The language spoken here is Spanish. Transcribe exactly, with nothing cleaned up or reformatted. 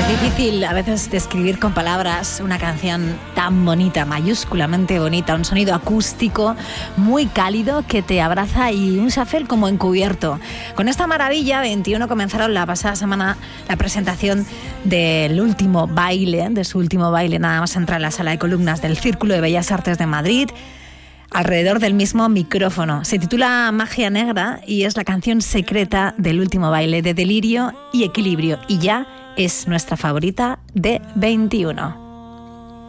Es difícil a veces describir con palabras una canción tan bonita, mayúsculamente bonita, un sonido acústico muy cálido que te abraza y un Shuffle como encubierto. Con esta maravilla, veintiuno comenzaron la pasada semana la presentación del último baile, de su último baile, nada más entrar en la sala de columnas del Círculo de Bellas Artes de Madrid, alrededor del mismo micrófono. Se titula Magia Negra y es la canción secreta del último baile de Delirio y Equilibrio, y ya es nuestra favorita de veintiuno.